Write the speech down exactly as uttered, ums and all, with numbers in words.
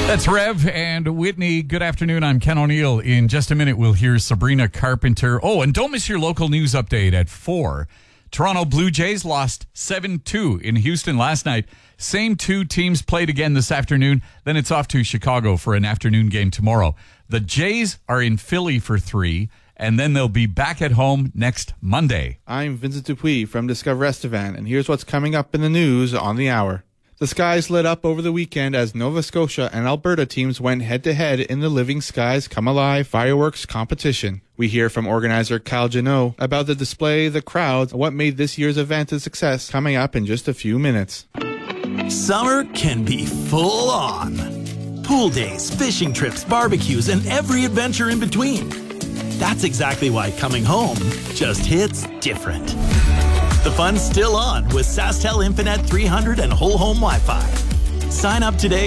That's Rev and Whitney. Good afternoon. I'm Ken O'Neill. In just a minute, we'll hear Sabrina Carpenter. Oh, and don't miss your local news update at four. Toronto Blue Jays lost seven two in Houston last night. Same two teams played again this afternoon. Then it's off to Chicago for an afternoon game tomorrow. The Jays are in Philly for three, and then they'll be back at home next Monday. I'm Vincent Dupuis from Discover Estevan, and here's what's coming up in the news on the hour. The skies lit up over the weekend as Nova Scotia and Alberta teams went head-to-head in the Living Skies Come Alive fireworks competition. We hear from organizer Kyle Janot about the display, the crowds, and what made this year's event a success, coming up in just a few minutes. Summer can be full on. Pool days, fishing trips, barbecues, and every adventure in between. That's exactly why coming home just hits different. The fun's still on with SaskTel Infinet three hundred and whole home Wi-Fi. Sign up today